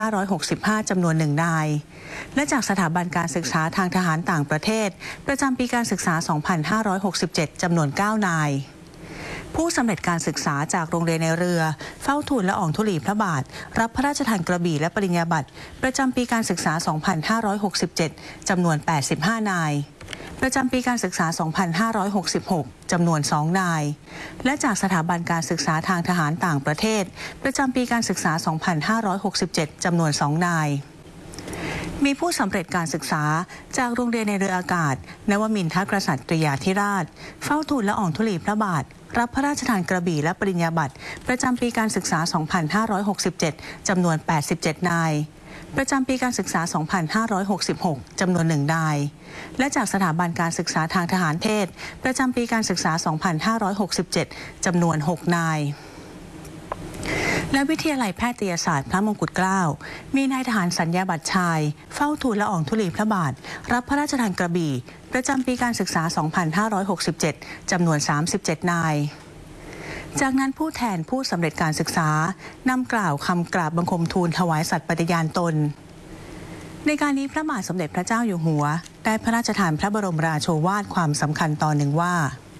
2565 จำนวน1 นายและจากสถาบันการศึกษาทางทหารต่างประเทศประจำปีการศึกษา 2567 จำนวน 9 นายผู้สำเร็จการศึกษาจากโรงเรียนในเรือเฝ้าทูลละอองธุลีพระบาทรับพระราชทานกระบี่และปริญญาบัตรประจำปีการศึกษา 2567 จำนวน 85 นายประจำปีการศึกษา 2566 จำนวน 2 นายและจากสถาบันการศึกษาทางทหารต่างประเทศประจำปีการศึกษา 2567 จำนวน 2 นายมีผู้สำเร็จการศึกษาจากโรงเรียนในเรืออากาศนวมินทรกษัตริยาธิราชเฝ้าทูลละอองธุลีพระบาทรับพระราชทานกระบี่และปริญญาบัตรประจำปีการศึกษา 2567 จำนวน 87 นายประจำปีการศึกษา 2566 จำนวน 1 นายและจากสถาบันการศึกษาทางทหารเพศประจำปีการศึกษา 2567 จำนวน 6 นายและวิทยาลัยแพทยศาสตร์พระมงกุฎเกล้ามีนายทหารสัญญาบัตรชายเฝ้าทูลละอองธุลีพระบาทรับพระราชทานกระบี่ประจำปีการศึกษา 2567 จำนวน 37 นายจากนั้นผู้แทนผู้สำเร็จการศึกษานำกล่าวคำกราบบังคมทูลถวายสัตย์ปฏิญาณตนในการนี้พระบาทสมเด็จพระเจ้าอยู่หัวได้พระราชทานพระบรมราโชวาทความสำคัญตอนหนึ่งว่า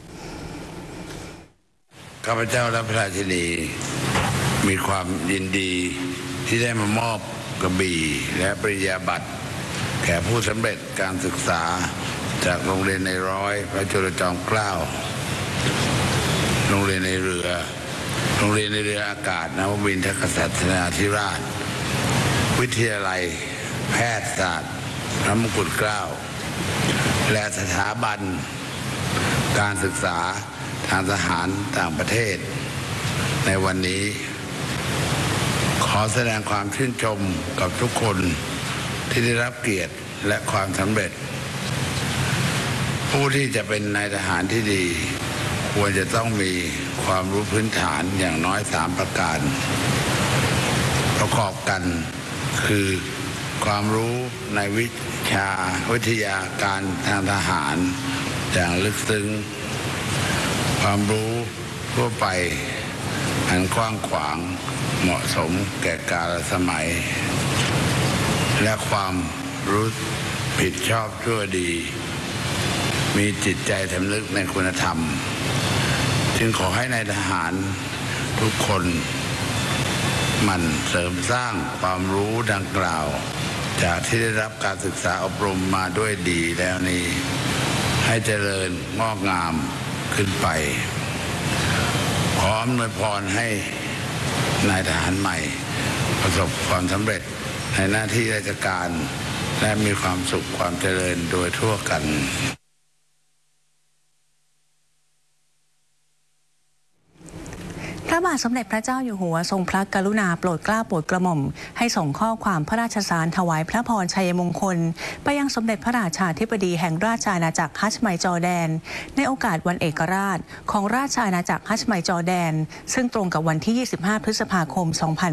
ข้าพเจ้าและพระราชินีมีความยินดีที่ได้มามอบกระบี่และปริญญาบัตรแก่ผู้สำเร็จการศึกษาจากโรงเรียนในร้อยพระจุลจอมเกล้าโรงเรียนในเรือโรงเรียนในเรืออากาศนวมินทรกษัตริยาธิราชวิทยาลัยแพทยศาสตร์พระมงกุฎเกล้าและสถาบันการศึกษาทางทหารต่างประเทศในวันนี้ขอแสดงความชื่นชมกับทุกคนที่ได้รับเกียรติและความสำเร็จผู้ที่จะเป็นนายทหารที่ดีควรจะต้องมีความรู้พื้นฐานอย่างน้อย3 ประการประกอบกันคือความรู้ในวิทยาการทางทหารอย่างลึกซึ้งความรู้ทั่วไปอันกว้างขวางเหมาะสมแก่กาลสมัยและความรู้ผิดชอบชั่วดีมีจิตใจสำนึกในคุณธรรมจึงขอให้นายทหารทุกคนหมั่นเสริมสร้างความรู้ดังกล่าวจากที่ได้รับการศึกษาอบรมมาด้วยดีแล้วนี้ให้เจริญงอกงามขึ้นไปขออำนวยพรให้นายทหารใหม่ประสบความสำเร็จในหน้าที่ราชการและมีความสุขความเจริญโดยทั่วกันพระบาทสมเด็จพระเจ้าอยู่หัวทรงพระกรุณาโปรดเกล้าโปรดกระหม่อมให้ส่งข้อความพระราชสารถวายพระพรชัยมงคลไปยังสมเด็จพระราชาธิบดีแห่งราชอาณาจักรฮัชไมจอร์แดนในโอกาสวันเอกราชของราชอาณาจักรฮัชไมจอร์แดนซึ่งตรงกับวันที่ 25 พฤษภาคม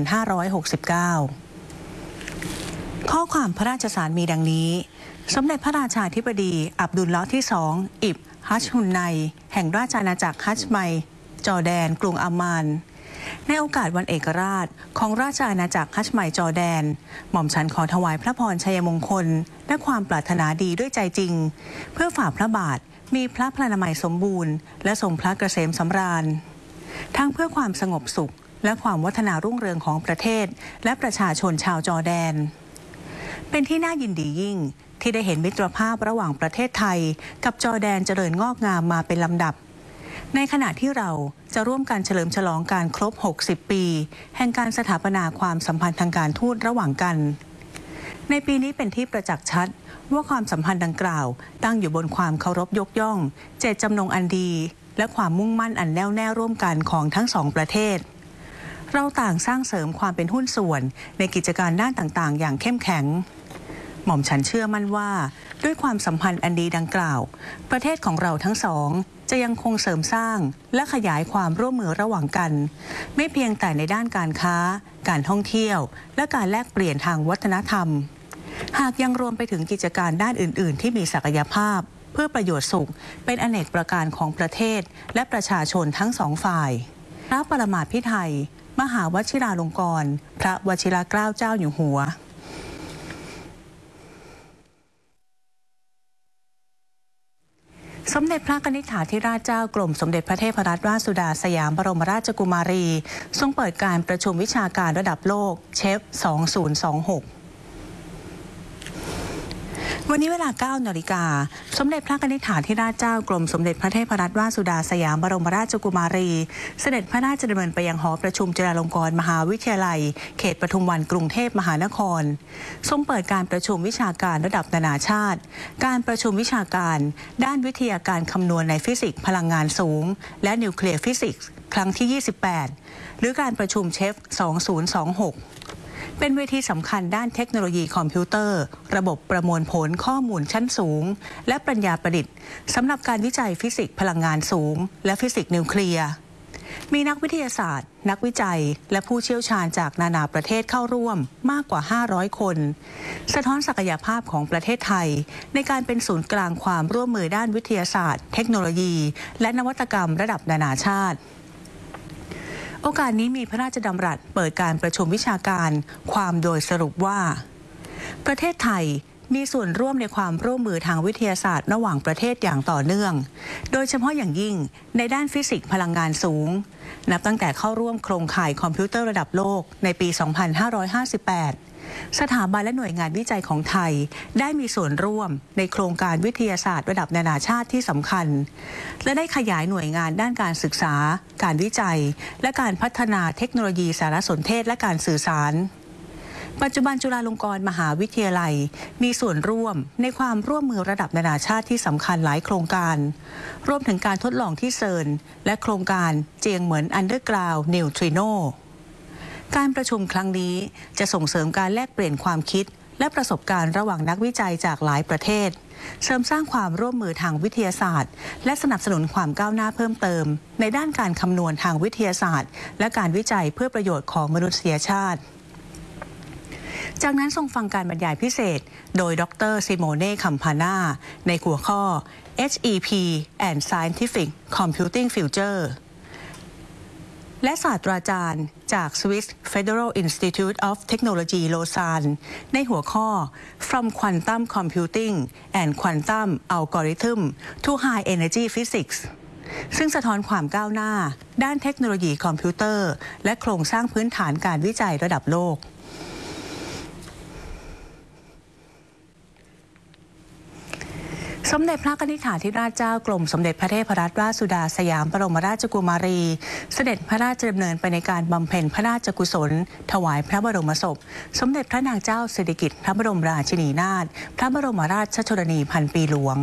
2569 ข้อความพระราชสารมีดังนี้สมเด็จพระราชาธิบดีอับดุลเลาะห์ที่ 2 อิบฮัชฮุนไนแห่งราชอาณาจักรฮัชไมจอร์แดนกรุงอัมมานในโอกาสวันเอกราชของราชอาณาจักรฮัชไมจอร์แดนหม่อมฉันขอถวายพระพรชัยมงคลและความปรารถนาดีด้วยใจจริงเพื่อฝ่าพระบาทมีพระพลานามัยสมบูรณ์และทรงพระเกษมสำราญทั้งเพื่อความสงบสุขและความวัฒนารุ่งเรืองของประเทศและประชาชนชาวจอร์แดนเป็นที่น่ายินดียิ่งที่ได้เห็นมิตรภาพระหว่างประเทศไทยกับจอร์แดนเจริญงอกงามมาเป็นลำดับในขณะที่เราจะร่วมกันเฉลิมฉลองการครบ 60 ปีแห่งการสถาปนาความสัมพันธ์ทางการทูตระหว่างกันในปีนี้เป็นที่ประจักษ์ชัดว่าความสัมพันธ์ดังกล่าวตั้งอยู่บนความเคารพยกย่องเจตจำนงอันดีและความมุ่งมั่นอันแน่วแน่ร่วมกันของทั้งสองประเทศเราต่างสร้างเสริมความเป็นหุ้นส่วนในกิจการด้านต่างๆอย่างเข้มแข็งหม่อมฉันเชื่อมั่นว่าด้วยความสัมพันธ์อันดีดังกล่าวประเทศของเราทั้งสองจะยังคงเสริมสร้างและขยายความร่วมมือระหว่างกันไม่เพียงแต่ในด้านการค้าการท่องเที่ยวและการแลกเปลี่ยนทางวัฒนธรรมหากยังรวมไปถึงกิจการด้านอื่นๆที่มีศักยภาพเพื่อประโยชน์สุขเป็นอเนกประการของประเทศและประชาชนทั้งสองฝ่ายพระปรมาภิไธยมหาวชิราลงกรณ์พระวชิรเกล้าเจ้าอยู่หัวสมเด็จพระกนิษฐาธิราชเจ้ากรมสมเด็จพระเทพรัตนราชสุดาสยามบรมราชกุมารีทรงเปิดการประชุมวิชาการระดับโลกเชฟ 2026วันนี้เวลา 9 นาฬิกาสมเด็จพระกนิษฐาธิราชเจ้ากรมสมเด็จพระเทพรัตนราชสุดาสยามบรมราชกุมารีเสด็จพระราชดำเนินไปยังหอประชุมจุฬาลงกรณ์มหาวิทยาลัยเขตปทุมวันกรุงเทพมหานครทรงเปิดการประชุมวิชาการระดับนานาชาติการประชุมวิชาการด้านวิทยาการคำนวณในฟิสิกส์พลังงานสูงและนิวเคลียร์ฟิสิกส์ครั้งที่ 28 หรือการประชุมเชฟ 2026เป็นเวทีสำคัญด้านเทคโนโลยีคอมพิวเตอร์ระบบประมวลผลข้อมูลชั้นสูงและปัญญาประดิษฐ์สำหรับการวิจัยฟิสิกส์พลังงานสูงและฟิสิกส์นิวเคลียร์มีนักวิทยาศาสตร์นักวิจัยและผู้เชี่ยวชาญจากนานาประเทศเข้าร่วมมากกว่า500คนสะท้อนศักยภาพของประเทศไทยในการเป็นศูนย์กลางความร่วมมือด้านวิทยาศาสตร์เทคโนโลยีและนวัตกรรมระดับนานาชาติโอกาสนี้มีพระราชดำรัสเปิดการประชุมวิชาการความโดยสรุปว่าประเทศไทยมีส่วนร่วมในความร่วมมือทางวิทยาศาสตร์ระหว่างประเทศอย่างต่อเนื่องโดยเฉพาะอย่างยิ่งในด้านฟิสิกส์พลังงานสูงนับตั้งแต่เข้าร่วมโครงข่ายคอมพิวเตอร์ระดับโลกในปี 2558สถาบันและหน่วยงานวิจัยของไทยได้มีส่วนร่วมในโครงการวิทยาศาสตร์ระดับนานาชาติที่สำคัญและได้ขยายหน่วยงานด้านการศึกษาการวิจัยและการพัฒนาเทคโนโลยีสารสนเทศและการสื่อสารปัจจุบันจุฬาลงกรณ์มหาวิทยาลัยมีส่วนร่วมในความร่วมมือระดับนานาชาติที่สำคัญหลายโครงการรวมถึงการทดลองที่เซิร์นและโครงการเจียงเหมินอันเดอร์กราวด์นิวทริโนการประชุมครั้งนี้จะส่งเสริมการแลกเปลี่ยนความคิดและประสบการณ์ระหว่างนักวิจัยจากหลายประเทศเสริมสร้างความร่วมมือทางวิทยาศาสตร์และสนับสนุนความก้าวหน้าเพิ่มเติมในด้านการคำนวณทางวิทยาศาสตร์และการวิจัยเพื่อประโยชน์ของมนุษยชาติจากนั้นทรงฟังการบรรยายพิเศษโดยดร. ซิโมเน่ คัมพาน่าในหัวข้อ HEP and Scientific Computing Futureและศาสตราจารย์จาก Swiss Federal Institute of Technology Lausanne ในหัวข้อ From Quantum Computing and Quantum Algorithm to High Energy Physics ซึ่งสะท้อนความก้าวหน้าด้านเทคโนโลยีคอมพิวเตอร์และโครงสร้างพื้นฐานการวิจัยระดับโลกสมเด็จพระกนิษฐาธิราชเจ้ากรมสมเด็จพระเทพรัตนราชสุดาสยามบรมราชกุมารีเสด็จพระราชดำเนินไปในการบำเพ็ญพระราชกุศลถวายพระบรมศพสมเด็จพระนางเจ้าสิริกิติ์พระบรมราชินีนาถพระบรมราชชนนีพันปีหลวง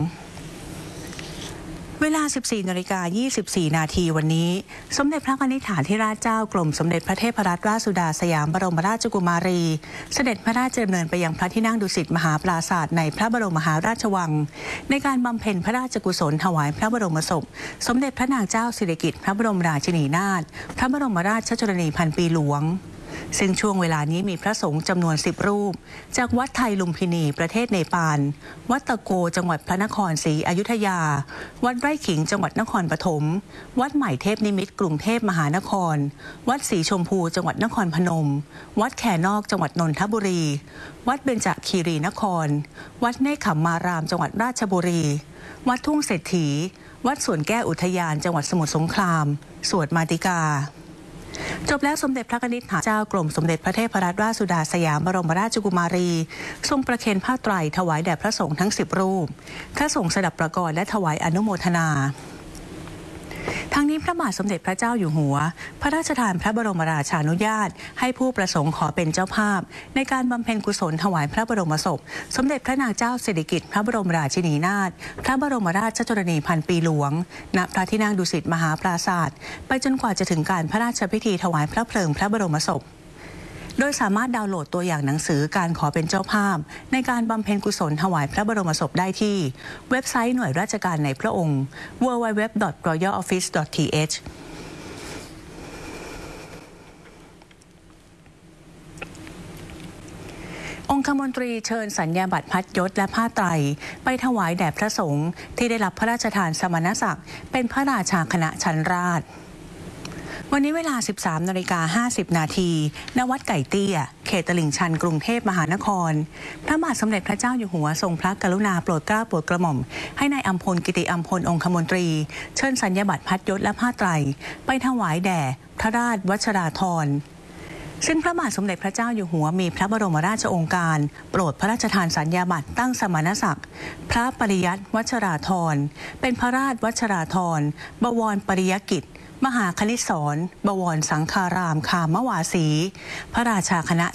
เวลา 14:24 นาทีวันนี้สมเด็จพระกนิษฐาธิราชเจ้ากรมสมเด็จพระเทพรัตนราชสุดาสยามบรมราชกุมารีเสด็จพระราชดำเนินไปยังพระที่นั่งดุสิตมหาปราสาทในพระบรมมหาราชวังในการบำเพ็ญพระราชกุศลถวายพระบรมศพสมเด็จพระนางเจ้าสิริกิติ์พระบรมราชินีนาถพระบรมราชชนนีพันปีหลวงซึ่งช่วงเวลานี้มีพระสงฆ์จำนวน10รูปจากวัดไทยลุมพินีประเทศเนปาลวัดตะโกจังหวัดพระนครศรีอยุธยาวัดไร่ขิงจังหวัดนครปฐมวัดใหม่เทพนิมิตรกรุงเทพมหานครวัดศรีชมพูจังหวัดนครพนมวัดแคนอกจังหวัดนนทบุรีวัดเบญจคีรีนครวัดเนคขมารามจังหวัดราชบุรีวัดทุ่งเศรษฐีวัดสวนแก้วอุทยานจังหวัดสมุทรสงครามสวดมาติกาจบแล้วสมเด็จพระกนิษฐาเจ้ากรมสมเด็จพระเทพรัตนราชสุดาสยามบรมราชกุมารีทรงประเคนผ้าไตรถวายแด่พระสงฆ์ทั้ง10รูปพระสงฆ์สดับประกรณ์และถวายอนุโมทนาทั้งนี้พระบาทสมเด็จพระเจ้าอยู่หัวพระราชทานพระบรมราชานุญาตให้ผู้ประสงค์ขอเป็นเจ้าภาพในการบำเพ็ญกุศลถวายพระบรมศพสมเด็จพระนางเจ้าสิริกิติ์พระบรมราชินีนาถพระบรมราชชนนีพันปีหลวงณพระที่นั่งดุสิตมหาปราสาทไปจนกว่าจะถึงการพระราชพิธีถวายพระเพลิงพระบรมศพโดยสามารถดาวน์โหลดตัวอย่างหนังสือการขอเป็นเจ้าภาพในการบำเพ็ญกุศลถวายพระบรมศพได้ที่เว็บไซต์หน่วยราชการในพระองค์ www.royaloffice.th องคมนตรีเชิญสัญญาบัตรพัดยศและผ้าไตรไปถวายแด่พระสงฆ์ที่ได้รับพระราชทานสมณศักดิ์เป็นพระราชาคณะชั้นราชวันนี้เวลา 13:50 นาทีณ วัดไก่เตี้ย เขตตลิ่งชัน กรุงเทพมหานคร พระบาทสมเด็จพระเจ้าอยู่หัวทรงพระกรุณาโปรดเกล้าโปรดกระหม่อมให้นายอัมพล กิติอัมพล องคมนตรี เชิญสัญญาบัตรพัดยศและผ้าไตรไปถวายแด่พระราชวัชราธรซึ่งพระบาทสมเด็จพระเจ้าอยู่หัวมีพระบรมราชโองการโปรดพระราชทานสัญญาบัตรตั้งสมณศักดิ์พระปริยัติวัชราธรเป็นพระราชวัชราธรบวรปริยกิจมหาคณิตศรบวรสังฆารามคามวาสีพระราชาคณะ